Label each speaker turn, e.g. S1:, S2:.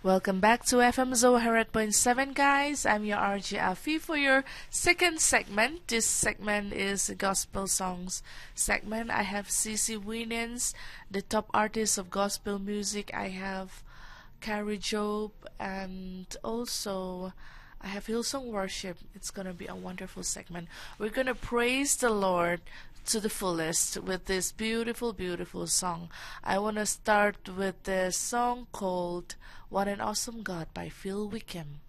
S1: Welcome back to FM Zohar 100.7, guys. I'm your RJ Afi for your second segment. This segment is a gospel songs segment. I have CC Winans, the top artist of gospel music. I have Carrie Job, and also I have Hillsong Worship. It's gonna be a wonderful segment. We're gonna praise the Lord to the fullest with this beautiful, beautiful song. I want to start with the song called What an Awesome God by Phil Wickham.